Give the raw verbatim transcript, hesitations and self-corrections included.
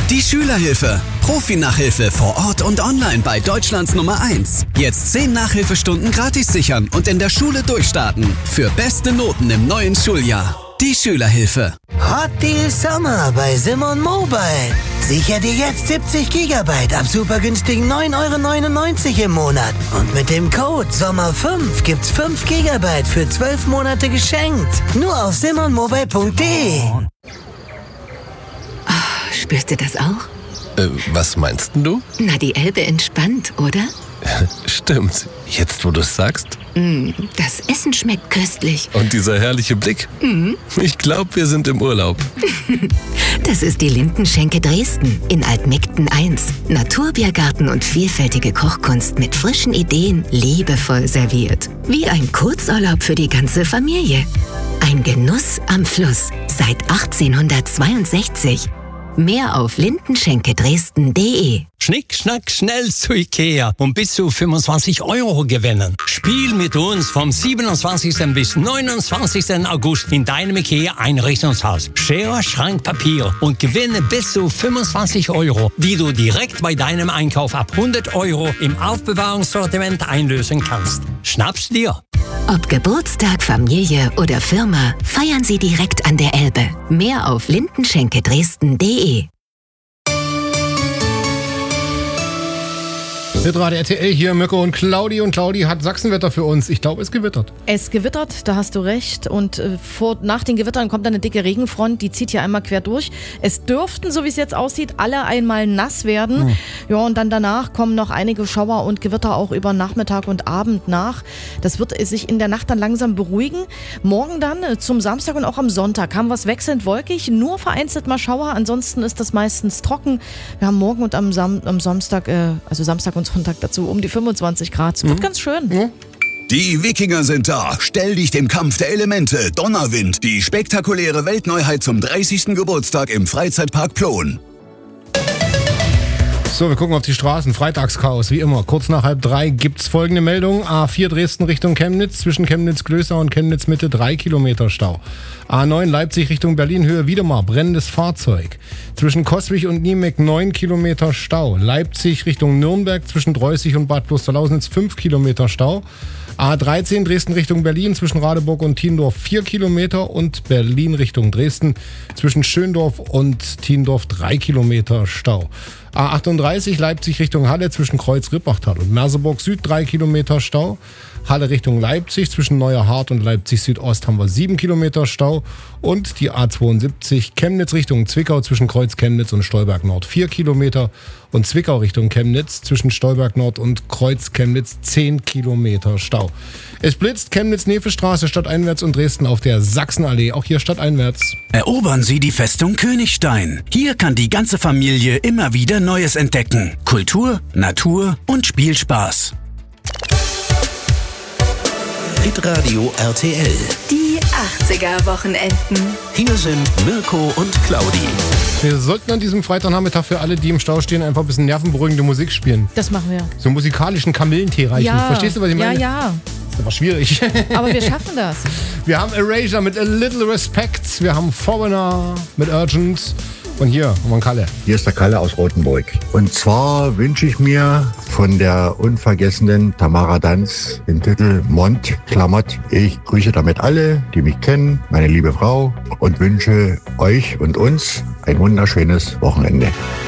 Die Schülerhilfe. Profi-Nachhilfe vor Ort und online bei Deutschlands Nummer eins. Jetzt zehn Nachhilfestunden gratis sichern und in der Schule durchstarten. Für beste Noten im neuen Schuljahr. Die Schülerhilfe. Hot Deal Sommer bei Simon Mobile. Sicher dir jetzt siebzig Gigabyte ab super günstigen neun Euro neunundneunzig im Monat. Und mit dem Code Sommer fünf gibt's fünf Gigabyte für zwölf Monate geschenkt. Nur auf simon mobile punkt de. Oh, spürst du das auch? Äh, was meinst du? Na, die Elbe entspannt, oder? Stimmt. Jetzt, wo du es sagst. Mm, das Essen schmeckt köstlich. Und dieser herrliche Blick. Mm. Ich glaube, wir sind im Urlaub. Das ist die Lindenschenke Dresden in Altmegden eins. Naturbiergarten und vielfältige Kochkunst mit frischen Ideen, liebevoll serviert. Wie ein Kurzurlaub für die ganze Familie. Ein Genuss am Fluss seit achtzehnhundertzweiundsechzig. Mehr auf lindenschenke dresden punkt de. Schnick, schnack, schnell zu Ikea und bis zu fünfundzwanzig Euro gewinnen. Spiel mit uns vom siebenundzwanzigsten bis neunundzwanzigsten August in deinem Ikea-Einrichtungshaus. Schere, Schrank, Papier und gewinne bis zu fünfundzwanzig Euro, die du direkt bei deinem Einkauf ab hundert Euro im Aufbewahrungssortiment einlösen kannst. Schnapp's dir! Ob Geburtstag, Familie oder Firma, feiern Sie direkt an der Elbe. Mehr auf lindenschenke dresden punkt de. Hitradio R T L hier, Mirko und Claudi. Und Claudi hat Sachsenwetter für uns. Ich glaube, es gewittert. Es gewittert, da hast du recht. Und äh, vor, nach den Gewittern kommt dann eine dicke Regenfront, die zieht hier einmal quer durch. Es dürften, so wie es jetzt aussieht, alle einmal nass werden. Hm. Ja, und dann danach kommen noch einige Schauer und Gewitter auch über Nachmittag und Abend nach. Das wird sich in der Nacht dann langsam beruhigen. Morgen dann äh, zum Samstag und auch am Sonntag haben wir es wechselnd wolkig, nur vereinzelt mal Schauer. Ansonsten ist das meistens trocken. Wir haben morgen und am, Sam- am Samstag, äh, also Samstag und Sonntag dazu um die fünfundzwanzig Grad. Es wird mhm. ganz schön. Ja. Die Wikinger sind da. Stell dich dem Kampf der Elemente. Donnerwind. Die spektakuläre Weltneuheit zum dreißigsten Geburtstag im Freizeitpark Plon. So, wir gucken auf die Straßen. Freitagschaos, wie immer. Kurz nach halb drei gibt's folgende Meldung. A vier Dresden Richtung Chemnitz, zwischen Chemnitz-Glößau und Chemnitz-Mitte drei Kilometer Stau. A neun Leipzig Richtung Berlin-Höhe Wiedemar, brennendes Fahrzeug. Zwischen Coswig und Niemek neun Kilometer Stau. Leipzig Richtung Nürnberg, zwischen Dreußig und Bad Klosterlausnitz fünf Kilometer Stau. A dreizehn Dresden Richtung Berlin, zwischen Radeburg und Tiendorf vier Kilometer und Berlin Richtung Dresden, zwischen Schöndorf und Tiendorf drei Kilometer Stau. A achtunddreißig Leipzig Richtung Halle, zwischen Kreuz-Rippachtal und Merseburg Süd drei Kilometer Stau. Halle Richtung Leipzig, zwischen Neuerhardt und Leipzig Südost haben wir sieben Kilometer Stau. Und die A zweiundsiebzig Chemnitz Richtung Zwickau, zwischen Kreuz Chemnitz und Stolberg Nord vier Kilometer. Und Zwickau Richtung Chemnitz, zwischen Stolberg Nord und Kreuz Chemnitz zehn Kilometer Stau. Es blitzt Chemnitz-Nefe-Straße stadteinwärts und Dresden auf der Sachsenallee, auch hier stadteinwärts. Erobern Sie die Festung Königstein. Hier kann die ganze Familie immer wieder Neues entdecken. Kultur, Natur und Spielspaß. Hitradio R T L. Die achtziger-Wochenenden. Hier sind Mirko und Claudi. Wir sollten an diesem Freitagnachmittag für alle, die im Stau stehen, einfach ein bisschen nervenberuhigende Musik spielen. Das machen wir. So einen musikalischen Kamillentee reichen. Ja. Verstehst du, was ich meine? Ja, ja. Das ist aber schwierig. Aber wir schaffen das. Wir haben Erasure mit A Little Respect. Wir haben Foreigner mit Urgent. Und hier haben wir einen Kalle. Hier ist der Kalle aus Rothenburg. Und zwar wünsche ich mir von der unvergessenen Tamara Danz den Titel Mont Klammert. Ich grüße damit alle, die mich kennen, meine liebe Frau, und wünsche euch und uns ein wunderschönes Wochenende.